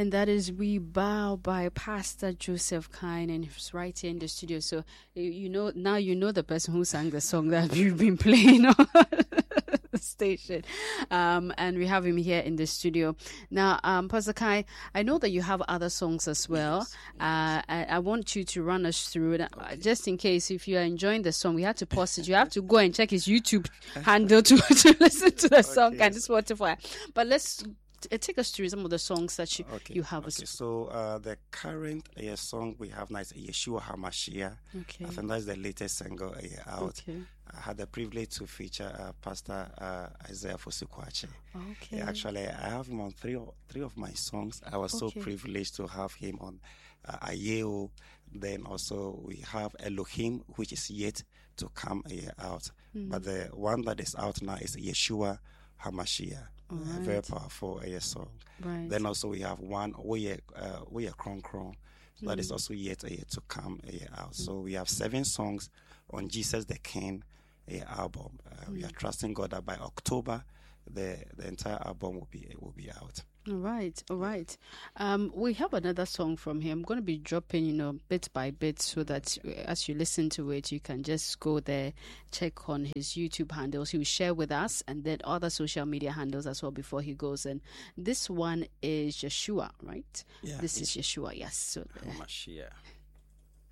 And that is We Bow by Pastor Joseph Kine, and he's right here in the studio. So, now you know the person who sang the song that you've been playing on the station. And we have him here in the studio. Now, Pastor Kai, I know that you have other songs as well. Yes. I want you to run us through it. Just in case, if you are enjoying the song, we had to pause it. You have to go and check his YouTube handle to listen to the song and Spotify. But let's take us through some of the songs that you have. Okay. So the current song we have now is Yeshua HaMashiach. Okay. I think that's the latest single out. Okay. I had the privilege to feature Pastor Isaiah Fosikwache. Okay. Actually, I have him on three of my songs. I was so privileged to have him on Ayeo. Then also we have Elohim, which is yet to come out. But the one that is out now is Yeshua HaMashiach. Right. Very powerful song. Right. Then also we have one We Are Kron Kron. That is also yet to come out. So we have 7 songs on Jesus the King album. We are trusting God that by October the entire album will be out. All right. We have another song from him. I'm going to be dropping, bit by bit, so that as you listen to it, you can just go there, check on his YouTube handles. He will share with us, and then other social media handles as well before he goes. And this one is Yeshua, right? Yeah. This is Yeshua, yes. So Mashiach.